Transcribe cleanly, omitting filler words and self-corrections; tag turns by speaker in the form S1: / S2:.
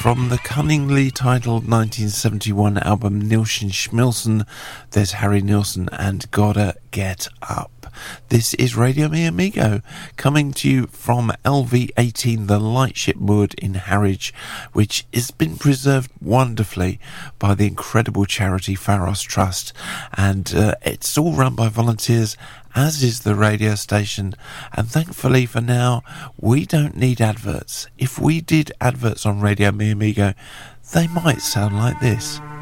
S1: From the cunningly titled 1971 album Nilsson Schmilsson, there's Harry Nilsson and Gotta Get Up. This is Radio Mi Amigo, coming to you from LV18, the Lightship Wood in Harwich, which has been preserved wonderfully by the incredible charity Pharos Trust, and it's all run by volunteers, as is the radio station, and thankfully for now we don't need adverts. If we did adverts on Radio Mi Amigo, they might sound like this.